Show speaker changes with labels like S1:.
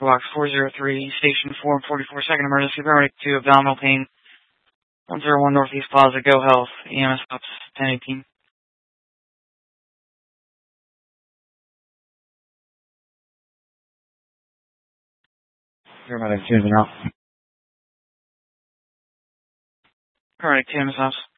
S1: Box 403, Station 444, second emergency, paramedic 2, abdominal pain, 101 Northeast Plaza, Go Health, EMS Ops 1018. Paramedic 2 is out. Paramedic 2, EMS Ops.